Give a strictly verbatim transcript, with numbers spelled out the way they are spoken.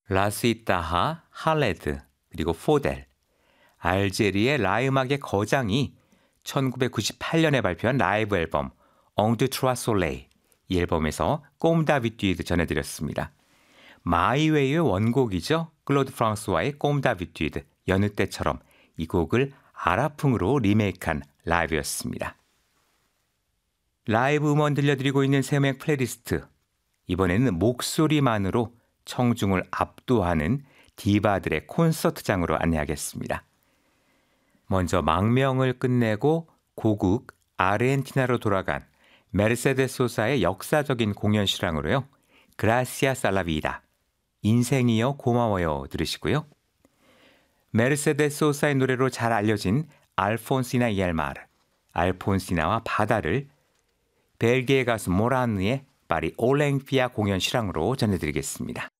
라스이타하, 할레드, 그리고 포델, 알제리의 라이 음악의 거장이 천구백구십팔 년에 발표한 라이브 앨범 엉드 트루아 솔레이, 이 앨범에서 꼼다 비뛰드 전해드렸습니다. 마이웨이의 원곡이죠. 클로드 프랑스와의 꼼다 비뛰드, 여느 때처럼 이 곡을 아라풍으로 리메이크한 라이브였습니다. 라이브 음원 들려드리고 있는 새음악 플레이리스트, 이번에는 목소리만으로 청중을 압도하는 디바들의 콘서트장으로 안내하겠습니다. 먼저 망명을 끝내고 고국 아르헨티나로 돌아간 메르세데스 소사의 역사적인 공연 실황으로요. 그라시아스 아 라 비다, 인생이여 고마워요 들으시고요. 메르세데스 소사의 노래로 잘 알려진 알폰시나 이 엘 마르, 알폰시나와 바다를 벨기에 가수 모라느의 파리 올랭피아 공연 실황으로 전해드리겠습니다.